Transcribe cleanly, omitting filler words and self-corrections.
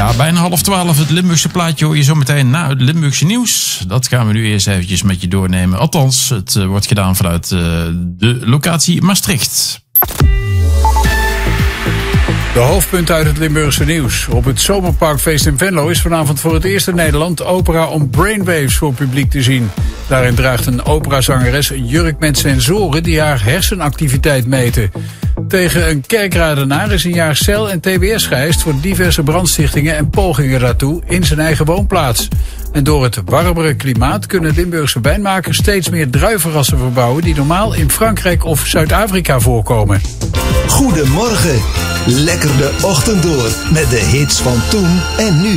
Ja, bijna 11:30 het Limburgse plaatje hoor je zo meteen na het Limburgse nieuws. Dat gaan we nu eerst eventjes met je doornemen. Althans, het wordt gedaan vanuit de locatie Maastricht. De hoofdpunten uit het Limburgse nieuws. Op het Zomerparkfeest in Venlo is vanavond voor het eerst in Nederland opera om brainwaves voor publiek te zien. Daarin draagt een operazangeres een jurk met sensoren die haar hersenactiviteit meten. Tegen een kerkradenaar is een jaar cel en tbs geëist voor diverse brandstichtingen en pogingen daartoe in zijn eigen woonplaats. En door het warmere klimaat kunnen Limburgse wijnmakers steeds meer druivenrassen verbouwen die normaal in Frankrijk of Zuid-Afrika voorkomen. Goedemorgen, lekker de ochtend door met de hits van toen en nu.